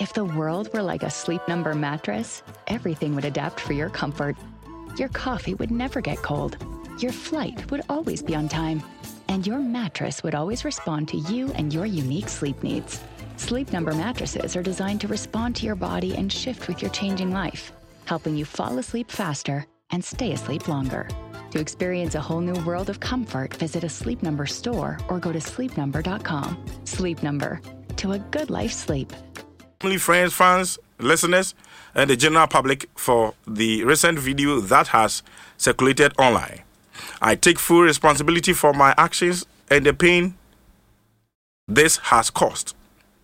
If the world were like a Sleep Number mattress, everything would adapt for your comfort. Your coffee would never get cold. Your flight would always be on time. And your mattress would always respond to you and your unique sleep needs. Sleep Number mattresses are designed to respond to your body and shift with your changing life, helping you fall asleep faster and stay asleep longer. To experience a whole new world of comfort, visit a Sleep Number store or go to sleepnumber.com. Sleep Number. To a good life sleep. Family, friends, fans, listeners, and the general public for the recent video that has circulated online. I take full responsibility for my actions and the pain this has caused.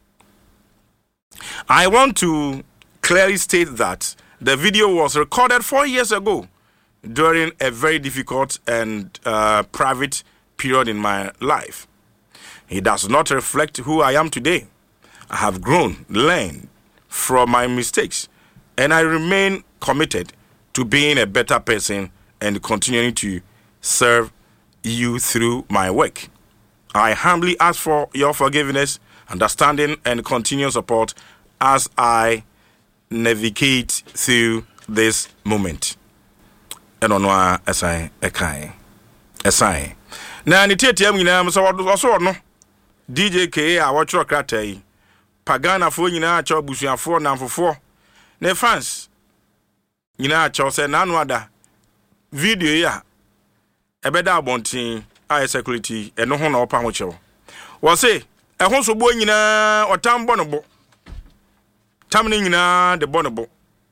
I want to clearly state that the video was recorded 4 years ago during a very difficult and private period in my life. It does not reflect who I am today. I have grown, learned from my mistakes, and I remain committed to being a better person and continuing to serve you through my work. I humbly ask for your forgiveness, understanding, and continued support as I navigate through this moment. And on as I assign. Now, the TTM, you know, so also no DJ K. I watch your crater. Pagana for you know, chop bushia for now for 4. Ne fans, you know, chop say nanwada video ya. A better bonting, I security, and no honor upon which you was say, a home so boy in or town bonobo. Taming in the bonobo.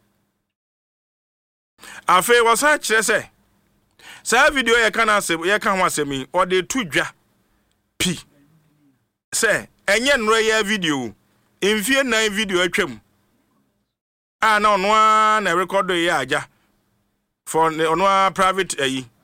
I feel was such as say, say video ya can say, ya can't want me, or the 2 P. Say, and yen rare video. In fear 9 video a trim. I know one a record the yaja for one private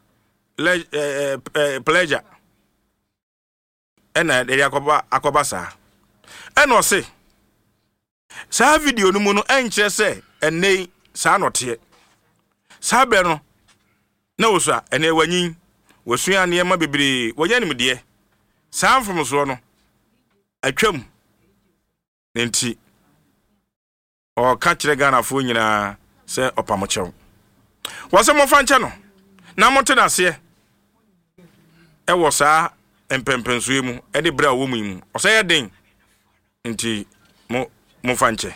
pleasure. And the Akobasa. And was say, sa video no mono enche say, and nay, sa not here. Sabero no, sir, and a winning was swear near my baby, what enemy dear. Sam from Sono. I trim. Nti o catch Ghana fo nyina se opamochew wose mo fanche no na mote na se e wo saa empempenso mu e de bra wo mu o se ye den nti mo fanche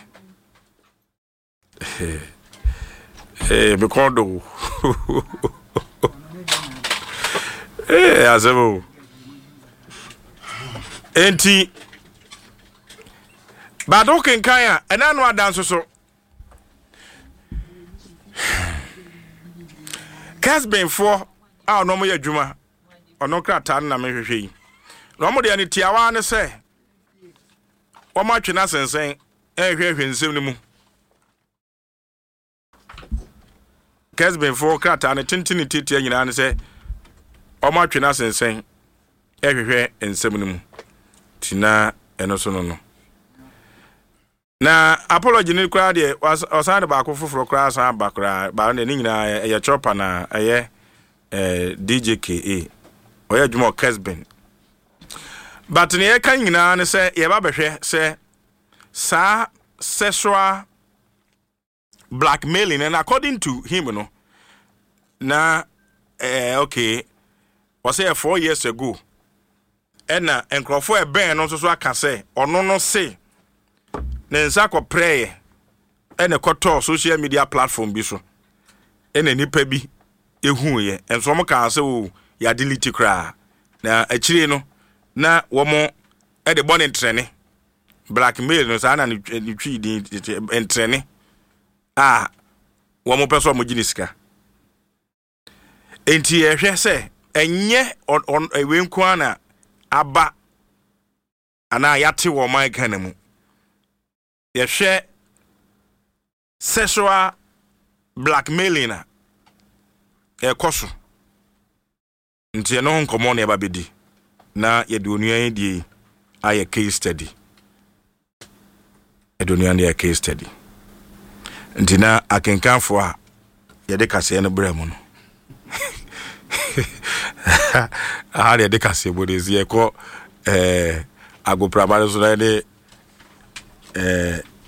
be kondo azebo enti but okay, Kaya, and I know dance so. Cas been for our normal Juma or no cratan, I may say. Normally, any Tiawana say, or much in us and saying, here in Zimmu. Cas been for cratan, a tintin titia, you know, say, or much in us and saying, everywhere in Zimmu. Tina and also no. Na apology ni kwa de wasande ba ko foforo kra san bakra ba na ni nyina ye chopa na ye DJ KA oya dwuma Kesben but ne ye kan nyina ne se ye ba behwe se sa sexual blackmailing and according to him no na okay was say 4 years ago and na enkrofo e ben no so aka say ono no say Nensa ko prayer ene koto social media platform bi so ene nipa bi ehu ye enso mo kan se o ya delete kra na akire no na wo mo e de bone trene blackmail no sa na ni twi di entrene wo mo peso mo ginisika enti e hwe se enye on ewenku ana aba ana yate wo man kan mu ye share sexual blackmailing e koso nti no nkomo na eba bedi na ye de onuan die aye case study edonuan die case study nti na akenkanfo a ye de kase no bremu no aha de kase bodezi ye ko agoprabare so na de